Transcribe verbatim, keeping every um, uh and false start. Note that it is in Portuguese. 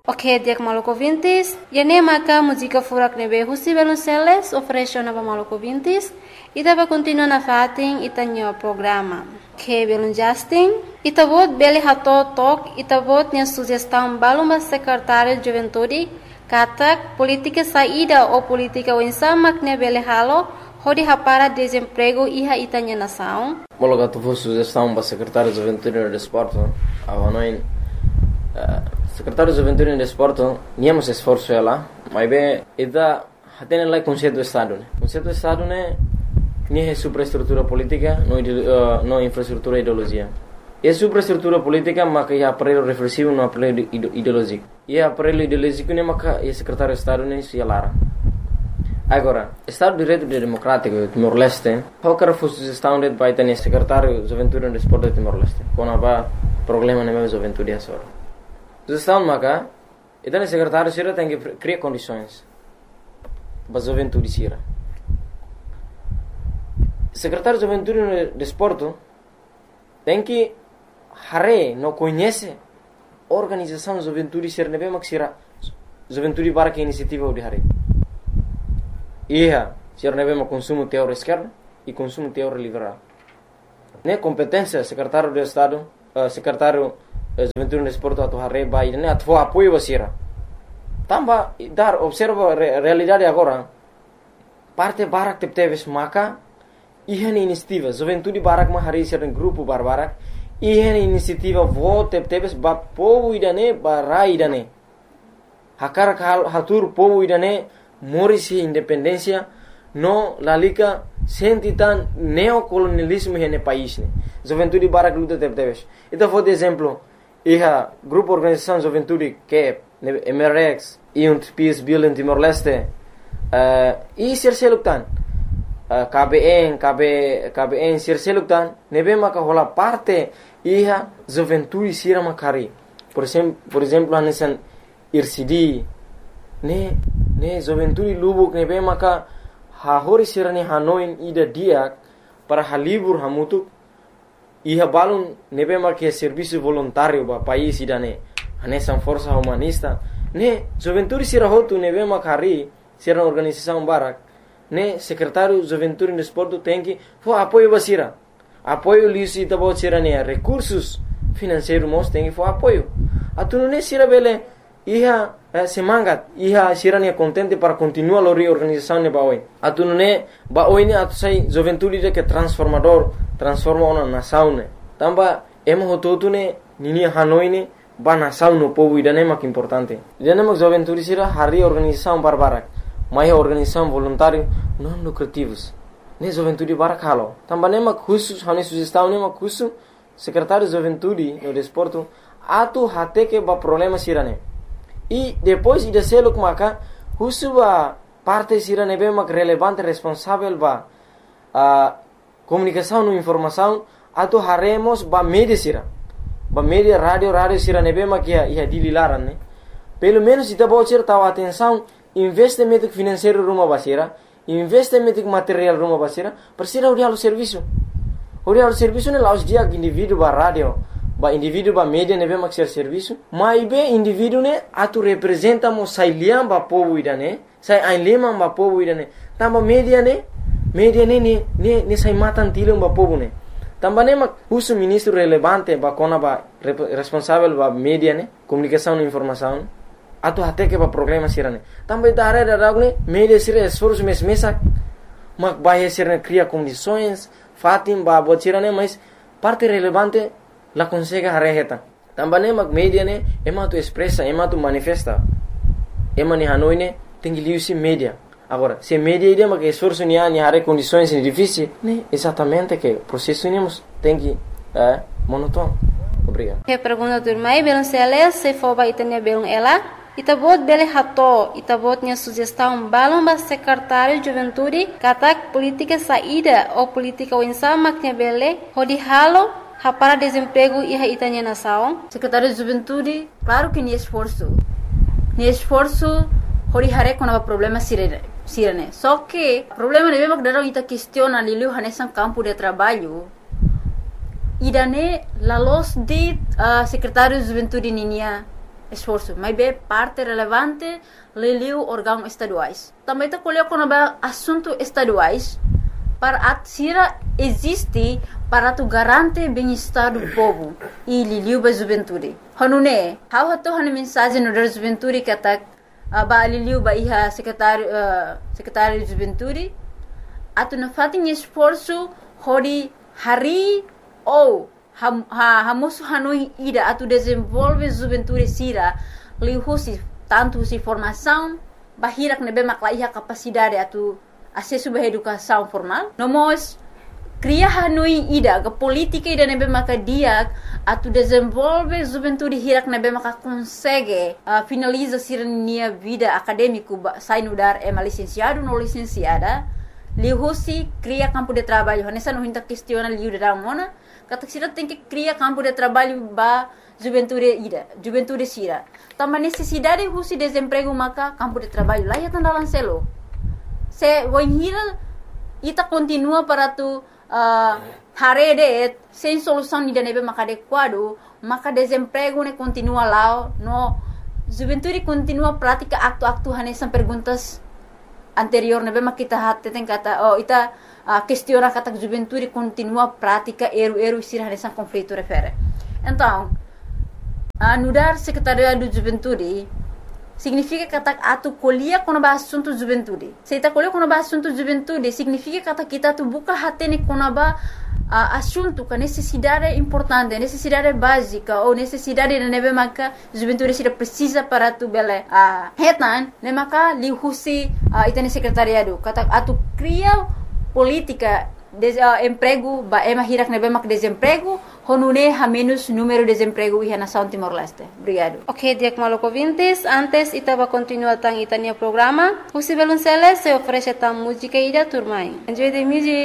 Ok, dia que Maluco Vintes, e nem maca música furak nebe husi Velonceles oferece nova Maluco Vintes e dava continua na fatin e tanho programa. Que Belon Justin, e tabot bele hato tok e tabot nia sugestão baluma secretário de juventude katak política saída ou política wensama que bele halo hodi hapara desemprego iha itanya nação. Mologa tu vou sugestão para secretário de juventude e desporto, avanoin secretário de juventude e desporto, niamos esforço ela, mas bem, ida hatene lá conceito do estado, né? Conceito do estado né, nem é superestrutura política, não uh, não infraestrutura ideologia. É superestrutura política, mas que é aparelho reflexivo, não aparelho ideológico. E é aparelho ideológico né, mas que é secretário de estado né, se alara. Agora, Estado de Direito Democrático de Timor-Leste, qualquer sugestão de vai ter secretário de juventude e desporto de Timor-Leste, quando há problema na minha juventude agora. Sugestão maca, então o secretário sira tem que criar condições para a juventude sira. Secretário de juventude e desporto tem que hare não conhece organização de juventude sira nebe mak sira juventude para que iniciativa de hare. Ia, sira nebe mak consumo teórico esquerdo e consumo teórico liberal. Ne competência secretário de Estado, uh, secretário juventude e desporto atu hare ba ine atu apoio basira. Tamba dar observa re, realidade agora. Parte barak tep teves maka ihan inisiativa juventude barak ma hari sira grupo barbarak ihan inisiativa vo tep teves ba povo idane ba idane. Hakar hal hatur povo idane morisi independência no lalika sentitan neocolonialismo hene país ne. Juventude barak luta tep teves. Então vou de exemplo iha grupo organização juventude que M R X e um Peace Bill em Timor-Leste uh, e sirseluktan uh, K B N K B K B N sirseluktan nebe maka hola parte iha juventude sira makari por exemplo por exemplo anesan I R C D ne ne juventude lubuk nebe maka ha hori sira ne hanoin ida dia para halibur hamutuk iha balun nebe marque serviço voluntário ba país idane anesan força humanista ne juventude sira hotu nebe makari sira organização barak ne secretário juventude e desporto tem que fo apoio basira apoio lisi tabo sira ne recursos financeiros mos tem que fo apoio atunu ne sira bele iha eh, semangat iha sira ne contente para continuar a reorganização ne baoi atunu ne baoi ne atu sai juventude de que transformador transforma uma nação ne tamba emo hototu ne nini hanoi ne ba nação no povo idane mak importante idane mak juventude sira hari organização barbarak mai organização voluntário não lucrativos ne juventude barak halo tamba ne mak khusus hani sugestão ne mak khusus secretário de juventude no desporto atu hate que ba problema sira ne e depois ida seluk maka khusus ba parte sira ne be mak relevante responsável ba a comunicação e informação atu haremos ba media sira ba media radio radio sira nebe makia ia dililaran ne pelo menos ita bocer tahu atenção investimento financeiro rumah basira investimento material rumah basira persira urialo serviço urialo serviço ne laos dia indivíduo ba radio ba indivíduo ba media nebe mak ser serviço mai be indivíduo ne atu representa mo sailiam ba povo idane sai ainlema ba povo idane tamba media ne media ne ne ne ne sai matan tilung ba povo ne tamba ne mak usu ministro relevante ba kona ba responsável ba media ne comunicação e informação atu hate que ba problema sirane tamba idare da ragne media sira esforço mes mesa mak ba sira cria condições fatim ba botirane mas parte relevante la consegue hareheta tamba ne mak media ne ema tu expressa ema tu manifesta ema ni hanoi ne tem que liusi media. Agora, se media ideia que esforço ni ani hare condições difíceis, né? Exatamente que processo nemos tem que é monótono. Obrigado. Que pergunta do mai Velonceles se for ba itania belong ela, itabot bele hato, itabot nia sugestão balong ba secretário de juventude, katak política saída ou política wensama que bele, hodi halo ha para desemprego e ha itania nação. Secretário de juventude, claro que ni esforço. Ni esforço hori hare com problema sirene. Sirene. Só que o problema é mesmo que dalam ita questiona lilu hanesan campo de trabalho. Idane la los de uh, secretário de juventude ninia esforço, mas é parte relevante leliu órgãos estaduais. Também está colocando assuntos estaduais para a Sira existe para tu garante bem-estar do povo e liliu ba juventude. Hanune, how hato hanu mensagem no da juventude que tá ba liliu ba iha secretário uh, secretário de juventude atu na fatin esforço hori hari ou ha ha hamusu hanui ida atu desenvolve juventude Sira liu husi tanto si formação bahirak nebe makla iha capacidade atu acesso à educação formal. Nós cria hanui ida ke política ida nebe maka dia atu desenvolve juventude hirak nebe maka consegue uh, finaliza sirnia vida acadêmico sai no dar é licenciado no licenciada lihusi cria campo de trabalho nessa não hinta questiona liu da mona kata sira tem que cria campo de trabalho ba juventude ida juventude sira também necessidade husi desemprego maka campo de trabalho lá ya tandalan selo se voinhira ita continua para tu uh, harede sem solução ida nebe maka adequado maka desemprego ne continua lá no juventude continua prática acto-acto hanesan perguntas anterior nebe maka kita hatte tem kata oh ita uh, questiona kata juventude continua prática eru-eru sira hanesan conflito refere então uh, nudar secretariado de juventude significa kata atu kolia kono ba assunto juventude. Se ita kolia kono ba assunto juventude significa kata kita tu buka hatene kono ba uh, assunto ka necessidade importante, necessidade básica ou necessidade de nebe maka juventude sira precisa para tu bele a uh, hetan ne maka li husi uh, itane secretariado kata atu cria política de uh, emprego ba ema hirak nebe maka desemprego honune ha menos número de desemprego iha nação Timor-Leste. Obrigado. Ok, Diak Maloko ouvintes, antes itava continuar tang itania programa, Husi Belunceles se oferece tam música ida turmai. Enjoy the music.